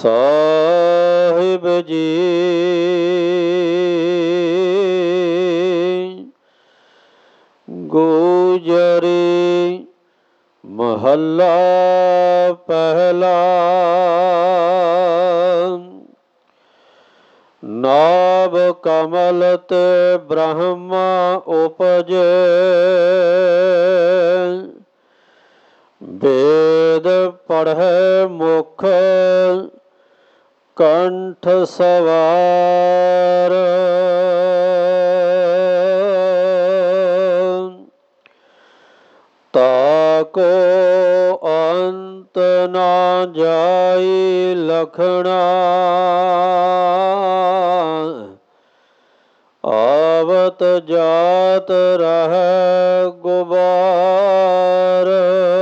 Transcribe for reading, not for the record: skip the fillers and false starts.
ਸਾਹਿਬ ਜੀ। ਗੁਜਰੀ ਮਹੱਲਾ ਪਹਿਲਾ। ਨਾਭ ਕਮਲ ਤੇ ਬ੍ਰਹਮਾ ਉਪਜੇ, ਵੇਦ ਪੜ੍ਹੈ ਮੁਖ ਕੰਠ ਸਵਾਰ। ਤਾਕੋ ਅੰਤ ਨਾ ਜਾਈ ਲਖਣਾ, ਆਵਤ ਜਾਤ ਰਹਿ ਗੁਬਾਰ।